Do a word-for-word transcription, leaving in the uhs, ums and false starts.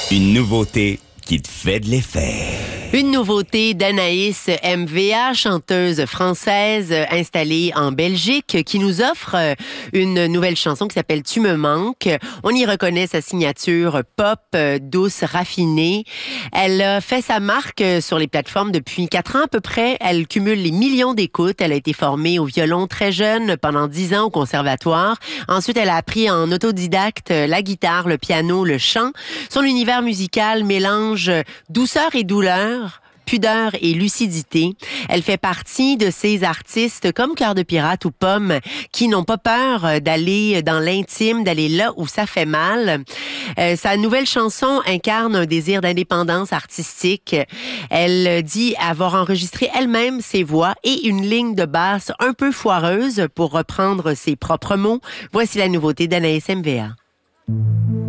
Une nouveauté qui te fait de l'effet. Une nouveauté d'Anaïs M V A, chanteuse française installée en Belgique, qui nous offre une nouvelle chanson qui s'appelle « Tu me manques ». On y reconnaît sa signature pop, douce, raffinée. Elle a fait sa marque sur les plateformes depuis quatre ans à peu près. Elle cumule les millions d'écoutes. Elle a été formée au violon très jeune, pendant dix ans au conservatoire. Ensuite, elle a appris en autodidacte la guitare, le piano, le chant. Son univers musical mélange douceur et douleur, pudeur et lucidité. Elle fait partie de ces artistes comme Cœur de pirate ou Pomme qui n'ont pas peur d'aller dans l'intime, d'aller là où ça fait mal. Euh, sa nouvelle chanson incarne un désir d'indépendance artistique. Elle dit avoir enregistré elle-même ses voix et une ligne de basse un peu foireuse pour reprendre ses propres mots. Voici la nouveauté d'Anaïs M V A.